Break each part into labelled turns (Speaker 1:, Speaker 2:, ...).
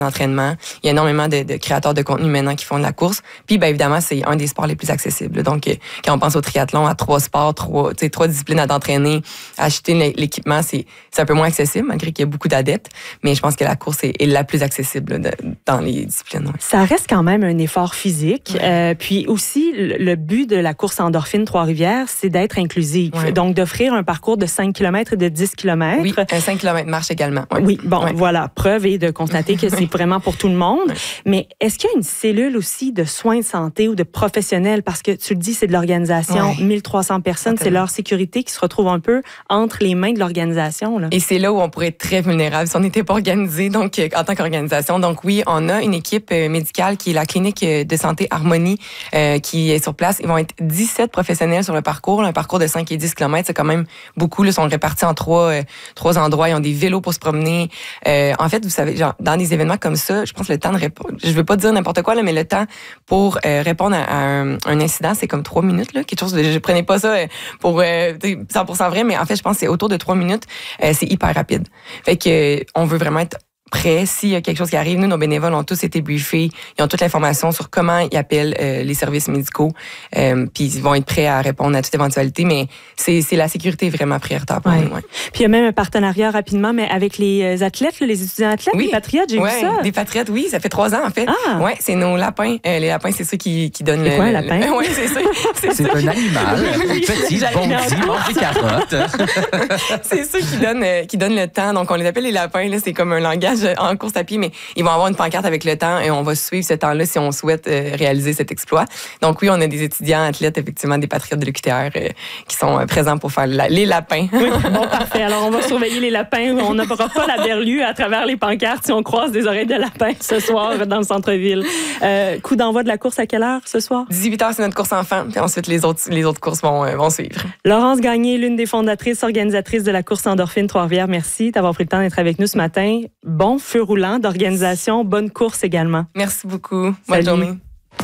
Speaker 1: d'entraînement. Il y a énormément de créateurs de contenu maintenant qui font de la course. Puis, évidemment, c'est un des sports les plus accessibles. Donc, quand on pense au triathlon, à 3 sports, 3 disciplines à t'entraîner, acheter l'équipement, c'est un peu moins accessible, malgré qu'il y a beaucoup d'adeptes. Mais je pense que la course est la plus accessible dans les disciplines. Ouais.
Speaker 2: Ça reste quand même un effort physique. Ouais. Puis aussi, le but de la course Endorphine Trois-Rivières, c'est d'être inclusive. Ouais. Donc, d'offrir un parcours de 5 km et de 10 km.
Speaker 1: Oui, un 5 km marche également. Ouais.
Speaker 2: Oui, voilà. Preuve est de constater que c'est vraiment pour tout le monde. Ouais. Mais est-ce qu'il y a une cellule aussi de soins de santé ou de professionnels? Parce que tu le dis, c'est de l'organisation. Ouais. 1300 personnes, c'est leur sécurité qui se retrouve un peu entre les mains de l'organisation. Là.
Speaker 1: Et c'est là où on pourrait être très vulnérable si on n'était pas organisé, donc en tant qu'organisation. Donc oui, on a une équipe médicale qui est la clinique de santé Harmonie qui est sur place. Ils vont être 17 professionnels sur le parcours. Un parcours de 5 et 10 km, c'est quand même beaucoup. Ils sont répartis en trois endroits. Ils ont des vélos pour se promener. En fait, vous savez, genre, dans des événements comme ça, je pense que le temps de répondre, je veux pas dire n'importe quoi, là, mais le temps pour répondre à un incident, c'est comme 3 minutes. Là, quelque chose je prenais pas ça pour 100% vrai, mais en fait, je pense que c'est autour de 3 minutes. C'est hyper rapide. Fait que on veut vraiment être prêt s'il y a quelque chose qui arrive. Nous, nos bénévoles ont tous été briefés. Ils ont toute l'information sur comment ils appellent les services médicaux. Puis ils vont être prêts à répondre à toute éventualité. Mais c'est la sécurité vraiment prioritaire pour nous. Ouais.
Speaker 2: Puis il y a même un partenariat rapidement, mais avec les athlètes, les étudiants athlètes, les Patriotes, j'ai vu ça.
Speaker 1: Des Patriotes, oui. Ça fait 3 ans, en fait. Oui, c'est nos lapins. Les lapins, c'est ceux qui donnent
Speaker 2: c'est quoi, un lapin?
Speaker 1: Oui, c'est ça.
Speaker 3: C'est un animal. Petit, bondi, mange des carottes.
Speaker 1: C'est ceux qui donnent le temps. Donc, on les appelle les lapins. Là, c'est comme un langage en course à pied, mais ils vont avoir une pancarte avec le temps et on va suivre ce temps-là si on souhaite réaliser cet exploit. Donc oui, on a des étudiants athlètes, effectivement, des Patriotes de l'UQTR qui sont présents pour faire les lapins.
Speaker 2: Oui, bon, parfait. Alors, on va surveiller les lapins. On n'aura pas la berlue à travers les pancartes si on croise des oreilles de lapin ce soir dans le centre-ville. Coup d'envoi de la course à quelle heure ce soir?
Speaker 1: 18h, c'est notre course enfant. Puis ensuite, les autres courses vont suivre.
Speaker 2: Laurence Gagné, l'une des fondatrices, organisatrices de la course Endorphine Trois-Rivières. Merci d'avoir pris le temps d'être avec nous ce matin. Bon feu roulant d'organisation. Bonne course également.
Speaker 1: Merci beaucoup. Bonne journée.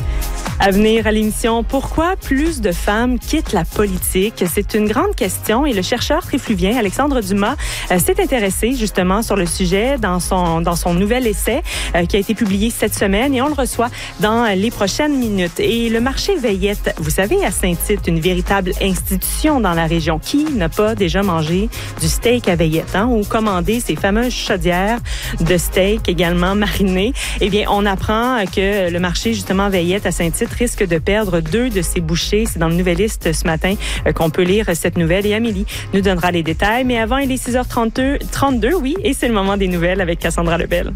Speaker 2: À venir à l'émission, pourquoi plus de femmes quittent la politique? C'est une grande question et le chercheur trifluvien Alexandre Dumas s'est intéressé justement sur le sujet dans son nouvel essai qui a été publié cette semaine et on le reçoit dans les prochaines minutes. Et le marché Veillette, vous savez, à Saint-Tite, une véritable institution dans la région. Qui n'a pas déjà mangé du steak à Veillette ou commandé ces fameuses chaudières de steak également marinées? Eh bien, on apprend que le marché justement Veillette à Saint-Tite risque de perdre 2 de ses bouchers. C'est dans le Nouvelliste ce matin qu'on peut lire cette nouvelle et Amélie nous donnera les détails. Mais avant, il est 6h32, oui, et c'est le moment des nouvelles avec Cassandra Lebel.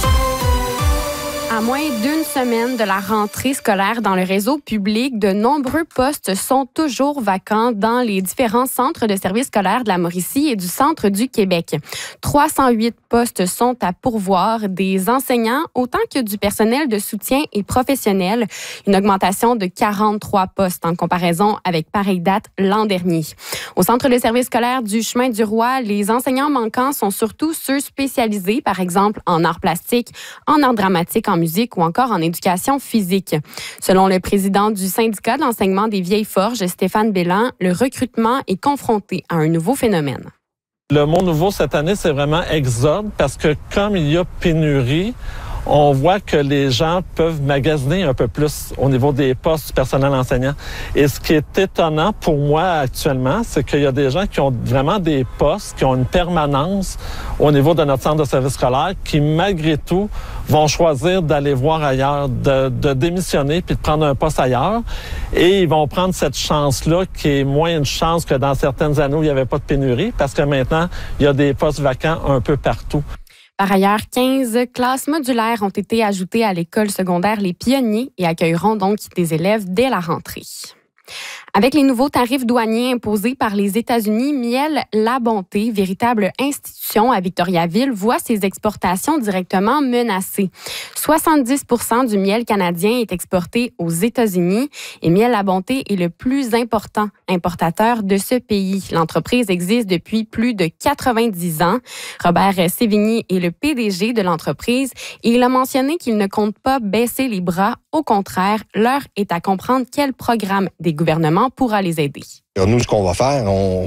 Speaker 4: À moins d'une semaine de la rentrée scolaire dans le réseau public, de nombreux postes sont toujours vacants dans les différents centres de services scolaires de la Mauricie et du centre du Québec. 308 postes sont à pourvoir, des enseignants autant que du personnel de soutien et professionnel. Une augmentation de 43 postes en comparaison avec pareille date l'an dernier. Au centre de services scolaires du Chemin du Roi, les enseignants manquants sont surtout ceux spécialisés, par exemple en arts plastiques, en arts dramatiques, en musique ou encore en éducation physique. Selon le président du syndicat de l'enseignement des Vieilles Forges, Stéphane Bélan, le recrutement est confronté à un nouveau phénomène.
Speaker 5: Le mot nouveau cette année, c'est vraiment exode parce que comme il y a pénurie, on voit que les gens peuvent magasiner un peu plus au niveau des postes du personnel enseignant. Et ce qui est étonnant pour moi actuellement, c'est qu'il y a des gens qui ont vraiment des postes, qui ont une permanence au niveau de notre centre de service scolaire, qui malgré tout vont choisir d'aller voir ailleurs, de démissionner puis de prendre un poste ailleurs. Et ils vont prendre cette chance-là qui est moins une chance que dans certaines années où il n'y avait pas de pénurie, parce que maintenant, il y a des postes vacants un peu partout.
Speaker 4: Par ailleurs, 15 classes modulaires ont été ajoutées à l'école secondaire Les Pionniers et accueilleront donc des élèves dès la rentrée. Avec les nouveaux tarifs douaniers imposés par les États-Unis, Miel La Bonté, véritable institution à Victoriaville, voit ses exportations directement menacées. 70% du miel canadien est exporté aux États-Unis et Miel La Bonté est le plus important importateur de ce pays. L'entreprise existe depuis plus de 90 ans. Robert Sévigny est le PDG de l'entreprise et il a mentionné qu'il ne compte pas baisser les bras Au contraire, l'heure est à comprendre quel programme des gouvernements pourra les aider.
Speaker 6: Alors nous, ce qu'on va faire,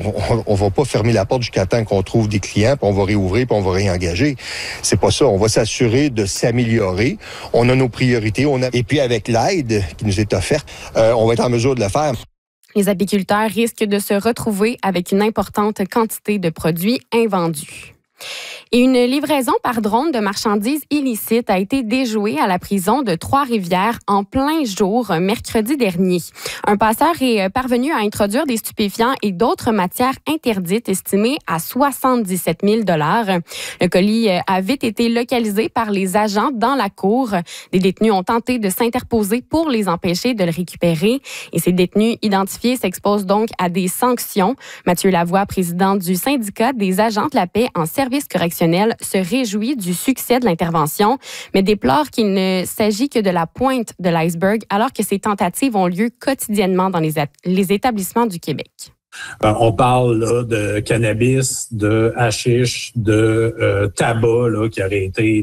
Speaker 6: on va pas fermer la porte jusqu'à temps qu'on trouve des clients, puis on va réouvrir, puis on va réengager. C'est pas ça. On va s'assurer de s'améliorer. On a nos priorités. Et puis avec l'aide qui nous est offerte, on va être en mesure de le faire.
Speaker 4: Les apiculteurs risquent de se retrouver avec une importante quantité de produits invendus. Et une livraison par drone de marchandises illicites a été déjouée à la prison de Trois-Rivières en plein jour mercredi dernier. Un passeur est parvenu à introduire des stupéfiants et d'autres matières interdites estimées à 77 000 $. Le colis a vite été localisé par les agents dans la cour. Des détenus ont tenté de s'interposer pour les empêcher de le récupérer. Et ces détenus identifiés s'exposent donc à des sanctions. Mathieu Lavoie, président du syndicat des agents de la paix en service correctionnel, se réjouit du succès de l'intervention, mais déplore qu'il ne s'agit que de la pointe de l'iceberg, alors que ces tentatives ont lieu quotidiennement dans les établissements du Québec.
Speaker 7: On parle là, de cannabis, de hashish, de tabac là, qui aurait été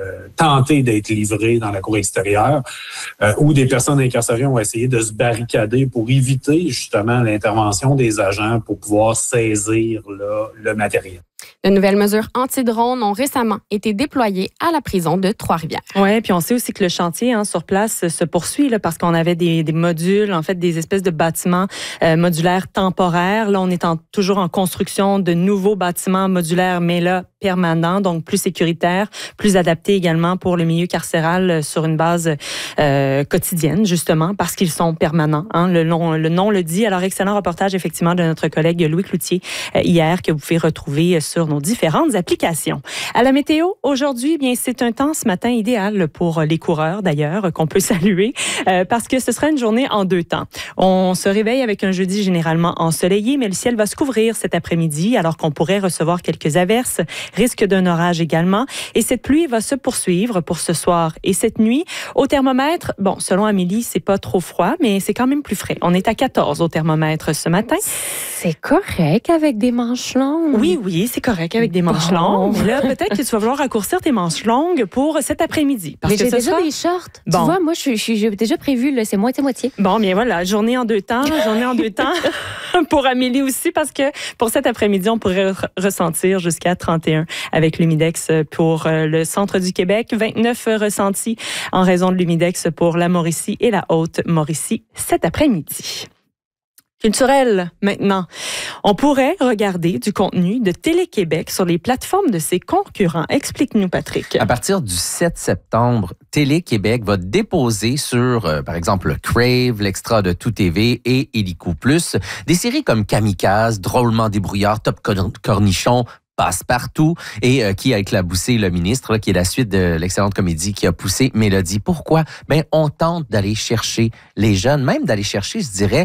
Speaker 7: tenté d'être livré dans la cour extérieure, où des personnes incarcérées ont essayé de se barricader pour éviter justement l'intervention des agents pour pouvoir saisir là, le matériel.
Speaker 4: De nouvelles mesures anti-drones ont récemment été déployées à la prison de Trois-Rivières.
Speaker 2: Oui, puis on sait aussi que le chantier sur place se poursuit là, parce qu'on avait des modules, en fait, des espèces de bâtiments modulaires temporaires. Là, on est toujours en construction de nouveaux bâtiments modulaires, mais là, permanents, donc plus sécuritaires, plus adaptés également pour le milieu carcéral sur une base quotidienne, justement, parce qu'ils sont permanents. Hein. Le nom le dit. Alors, excellent reportage, effectivement, de notre collègue Louis Cloutier hier, que vous pouvez retrouver sur nos différentes applications. À la météo, aujourd'hui, bien, c'est un temps ce matin idéal pour les coureurs, d'ailleurs, qu'on peut saluer, parce que ce sera une journée en deux temps. On se réveille avec un jeudi généralement ensoleillé, mais le ciel va se couvrir cet après-midi, alors qu'on pourrait recevoir quelques averses, risque d'un orage également. Et cette pluie va se poursuivre pour ce soir et cette nuit. Au thermomètre, bon, selon Amélie, c'est pas trop froid, mais c'est quand même plus frais. On est à 14 au thermomètre ce matin.
Speaker 8: C'est correct avec des manches longues.
Speaker 2: Oui, c'est correct avec des manches longues. Mais là, peut-être que tu vas vouloir raccourcir tes manches longues pour cet après-midi.
Speaker 8: Mais j'ai déjà des shorts. Bon. Tu vois, moi, j'ai déjà prévu, là, c'est moitié-moitié.
Speaker 2: Bon, bien voilà, journée en deux temps pour Amélie aussi, parce que pour cet après-midi, on pourrait ressentir jusqu'à 31 avec l'humidex pour le centre du Québec, 29 ressentis en raison de l'humidex pour la Mauricie et la Haute-Mauricie cet après-midi. Culturel, maintenant. On pourrait regarder du contenu de Télé-Québec sur les plateformes de ses concurrents. Explique-nous, Patrick.
Speaker 3: À partir du 7 septembre, Télé-Québec va déposer sur, par exemple, Crave, l'Extra de Tout TV et Illico Plus, des séries comme Kamikaze, Drôlement débrouillard, Top Cornichon, Passe-Partout et qui a éclaboussé le ministre, là, qui est la suite de l'excellente comédie qui a poussé Mélodie. Pourquoi? Ben, on tente d'aller chercher les jeunes, même d'aller chercher, je dirais,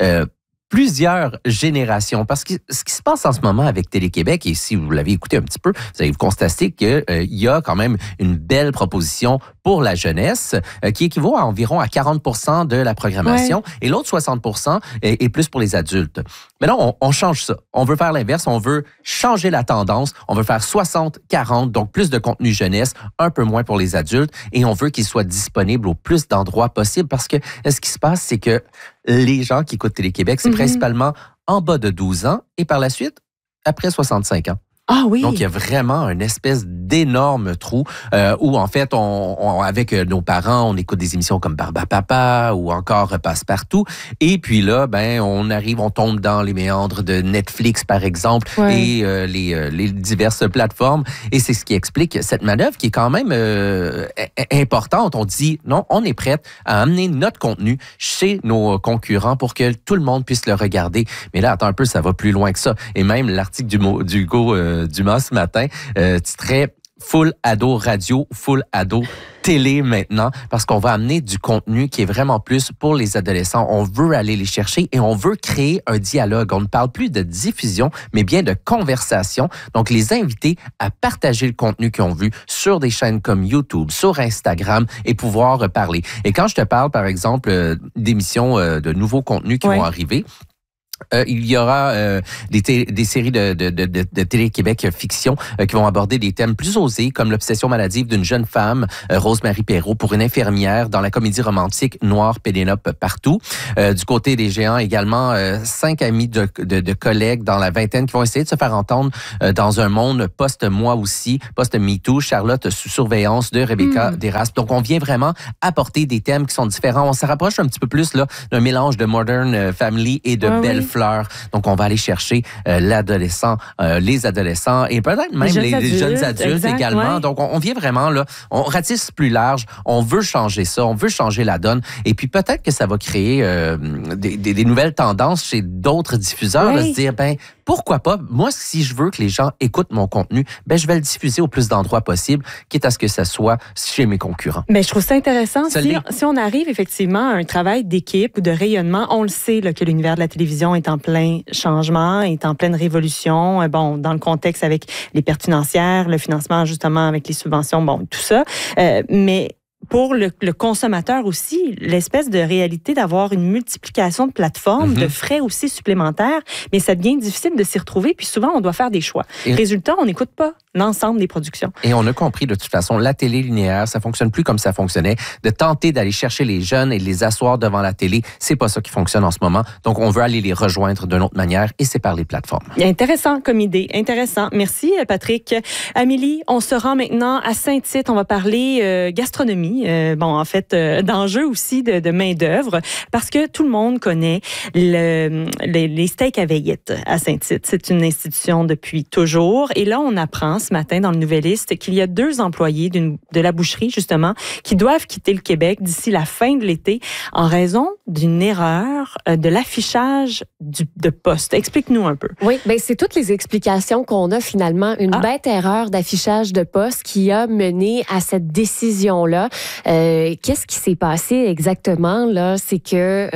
Speaker 3: plusieurs générations. Parce que ce qui se passe en ce moment avec Télé-Québec, et si vous l'avez écouté un petit peu, vous allez constater qu'il y a quand même une belle proposition pour la jeunesse qui équivaut à environ à 40% de la programmation et l'autre 60% est plus pour les adultes. Maintenant, on change ça. On veut faire l'inverse. On veut changer la tendance. On veut faire 60-40, donc plus de contenu jeunesse, un peu moins pour les adultes et on veut qu'il soit disponible au plus d'endroits possible parce que ce qui se passe, c'est que les gens qui écoutent Télé-Québec, c'est principalement en bas de 12 ans et par la suite, après 65 ans.
Speaker 2: Ah oui.
Speaker 3: Donc, il y a vraiment une espèce d'énorme trou où, en fait, avec nos parents, on écoute des émissions comme Barbapapa ou encore Passe-Partout. Et puis là, ben, on tombe dans les méandres de Netflix, par exemple, et les diverses plateformes. Et c'est ce qui explique cette manœuvre qui est quand même importante. On dit, non, on est prête à amener notre contenu chez nos concurrents pour que tout le monde puisse le regarder. Mais là, attends un peu, ça va plus loin que ça. Et même l'article d'Hugo Dumas ce matin titrait Full Ado Radio, Full Ado Télé maintenant, parce qu'on va amener du contenu qui est vraiment plus pour les adolescents. On veut aller les chercher et on veut créer un dialogue. On ne parle plus de diffusion, mais bien de conversation. Donc, les inviter à partager le contenu qu'ils ont vu sur des chaînes comme YouTube, sur Instagram et pouvoir parler. Et quand je te parle, par exemple, d'émissions, de nouveaux contenus qui vont arriver, Il y aura des séries de Télé-Québec fiction qui vont aborder des thèmes plus osés, comme l'obsession maladive d'une jeune femme, Rosemary Perrault, pour une infirmière dans la comédie romantique Noire Pénélope partout. Du côté des géants également, 5 amis de collègues dans la vingtaine qui vont essayer de se faire entendre dans un monde post-moi aussi, post-MeToo, Charlotte sous surveillance de Rebecca Deraspe. Donc, on vient vraiment apporter des thèmes qui sont différents. On se rapproche un petit peu plus là d'un mélange de Modern Family et de Belle Fleur. Donc, on va aller chercher l'adolescent, les adolescents et peut-être même les jeunes adultes également. Ouais. Donc, on vient vraiment là, on ratisse plus large. On veut changer ça, on veut changer la donne. Et puis, peut-être que ça va créer des nouvelles tendances chez d'autres diffuseurs de se dire, pourquoi pas? Moi, si je veux que les gens écoutent mon contenu, je vais le diffuser au plus d'endroits possible, quitte à ce que ça soit chez mes concurrents.
Speaker 2: Mais je trouve ça intéressant. Si on arrive effectivement à un travail d'équipe ou de rayonnement, on le sait là, que l'univers de la télévision est en plein changement, est en pleine révolution. Dans le contexte avec les pertes financières, le financement justement avec les subventions, tout ça. Mais pour le consommateur aussi, l'espèce de réalité d'avoir une multiplication de plateformes, de frais aussi supplémentaires, mais ça devient difficile de s'y retrouver, puis souvent, on doit faire des choix. Résultat, on n'écoute pas l'ensemble des productions.
Speaker 3: Et on a compris, de toute façon, la télé linéaire, ça fonctionne plus comme ça fonctionnait. De tenter d'aller chercher les jeunes et de les asseoir devant la télé, c'est pas ça qui fonctionne en ce moment. Donc, on veut aller les rejoindre d'une autre manière, et c'est par les plateformes.
Speaker 2: Intéressant comme idée, intéressant. Merci, Patrick. Amélie, on se rend maintenant à Saint-Tite. On va parler gastronomie. D'enjeux aussi de main-d'œuvre, parce que tout le monde connaît les steaks à veillettes à Saint-Tite. C'est une institution depuis toujours. Et là, on apprend ce matin dans le Nouvelliste qu'il y a 2 employés de la boucherie, justement, qui doivent quitter le Québec d'ici la fin de l'été en raison d'une erreur de l'affichage de poste. Explique-nous un peu.
Speaker 8: Oui, c'est toutes les explications qu'on a finalement. Une bête erreur d'affichage de poste qui a mené à cette décision-là. Qu'est-ce qui s'est passé exactement là? C'est que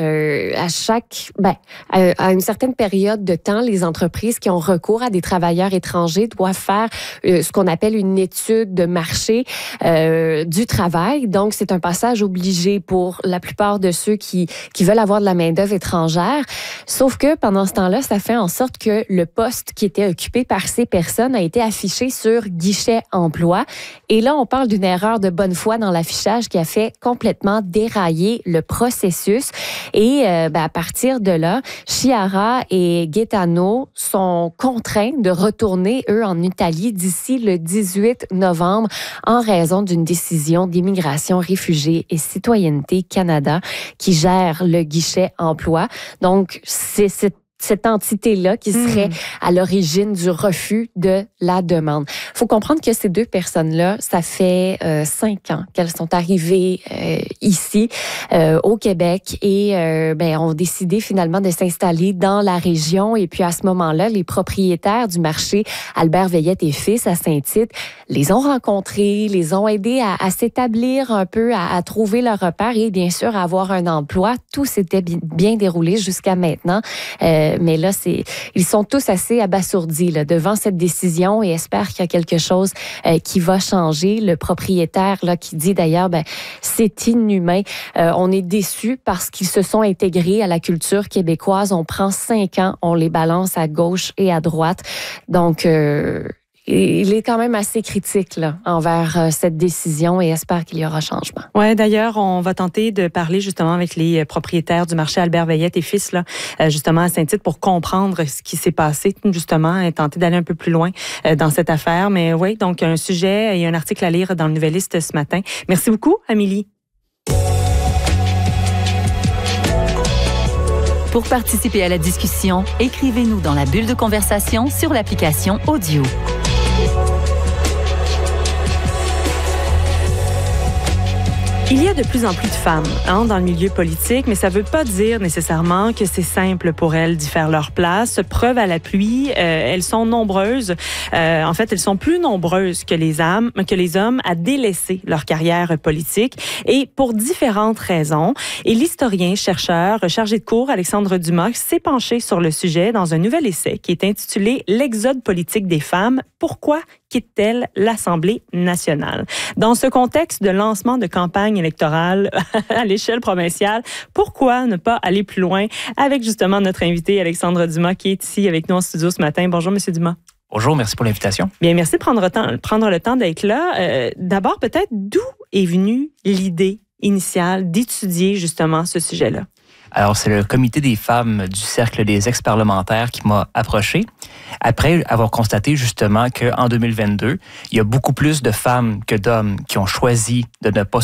Speaker 8: à une certaine période de temps, les entreprises qui ont recours à des travailleurs étrangers doivent faire ce qu'on appelle une étude de marché du travail. Donc, c'est un passage obligé pour la plupart de ceux qui veulent avoir de la main-d'œuvre étrangère. Sauf que pendant ce temps-là, ça fait en sorte que le poste qui était occupé par ces personnes a été affiché sur guichet emploi. Et là, on parle d'une erreur de bonne foi dans l'affichage qui a fait complètement dérailler le processus. Et à partir de là, Chiara et Gaetano sont contraints de retourner, eux, en Italie d'ici le 18 novembre en raison d'une décision d'Immigration, Réfugiés et Citoyenneté Canada qui gère le guichet emploi. Donc, c'est cette entité-là qui serait à l'origine du refus de la demande. Il faut comprendre que ces 2 personnes-là, ça fait 5 ans qu'elles sont arrivées ici, au Québec, et ont décidé finalement de s'installer dans la région. Et puis à ce moment-là, les propriétaires du marché Albert Veillette et Fils à Saint-Tite les ont rencontrés, les ont aidés à s'établir un peu, à trouver leur repère et bien sûr à avoir un emploi. Tout s'était bien déroulé jusqu'à maintenant. Mais là, ils sont tous assez abasourdis là, devant cette décision et espèrent qu'il y a quelque chose qui va changer. Le propriétaire là, qui dit d'ailleurs, c'est inhumain. On est déçus parce qu'ils se sont intégrés à la culture québécoise. On prend 5 ans, on les balance à gauche et à droite. Donc, il est quand même assez critique là, envers cette décision et espère qu'il y aura changement.
Speaker 2: Oui, d'ailleurs, on va tenter de parler justement avec les propriétaires du marché Albert Veillette et Fils, là, justement à Saint-Tite, pour comprendre ce qui s'est passé, justement, et tenter d'aller un peu plus loin dans cette affaire. Mais oui, donc un sujet et un article à lire dans le Nouvelliste ce matin. Merci beaucoup, Amélie.
Speaker 9: Pour participer à la discussion, écrivez-nous dans la bulle de conversation sur l'application Audio.
Speaker 2: Il y a de plus en plus de femmes dans le milieu politique, mais ça ne veut pas dire nécessairement que c'est simple pour elles d'y faire leur place. Preuve à l'appui, elles sont nombreuses. En fait, elles sont plus nombreuses que les hommes à délaisser leur carrière politique, et pour différentes raisons. Et l'historien, chercheur, chargé de cours, Alexandre Dumas, s'est penché sur le sujet dans un nouvel essai qui est intitulé « L'exode politique des femmes. Pourquoi quitte-t-elle l'Assemblée nationale? Dans ce contexte de lancement de campagne électorale à l'échelle provinciale, pourquoi ne pas aller plus loin avec justement notre invité Alexandre Dumas qui est ici avec nous en studio ce matin. Bonjour, Monsieur Dumas.
Speaker 10: Bonjour, merci pour l'invitation.
Speaker 2: Bien, merci de prendre le temps d'être là. D'abord, peut-être, d'où est venue l'idée initiale d'étudier justement ce sujet-là?
Speaker 10: Alors, c'est le comité des femmes du Cercle des ex-parlementaires qui m'a approché après avoir constaté justement qu'en 2022, il y a beaucoup plus de femmes que d'hommes qui ont choisi de ne pas